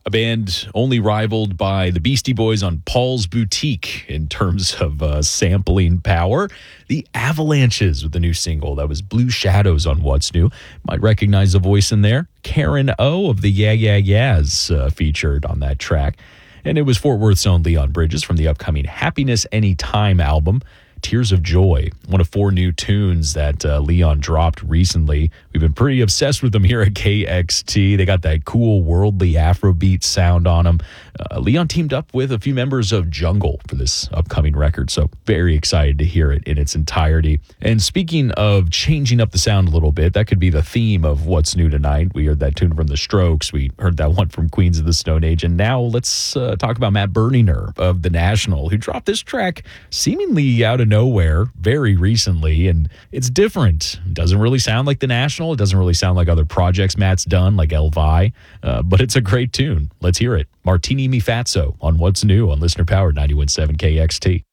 A band only rivaled by the Beastie Boys on Paul's Boutique in terms of sampling power. The Avalanches with the new single. That was Blue Shadows on What's New. Might recognize the voice in there. Karen O of the Yeah Yeah Yeahs featured on that track. And it was Fort Worth's own Leon Bridges from the upcoming Happiness Anytime album. Tears of Joy, one of 4 new tunes that Leon dropped recently. We've been pretty obsessed with them here at KXT. They got that cool worldly Afrobeat sound on them. Leon teamed up with a few members of Jungle for this upcoming record, so very excited to hear it in its entirety. And speaking of changing up the sound a little bit, that could be the theme of What's New Tonight. We heard that tune from The Strokes. We heard that one from Queens of the Stone Age. And now let's talk about Matt Berninger of The National, who dropped this track seemingly out of nowhere very recently, and it's different. It doesn't really sound like The National. It doesn't really sound like other projects Matt's done, like Elvi, but it's a great tune. Let's hear it. Martini Mi Fatso on What's New on Listener Powered 91.7 KXT.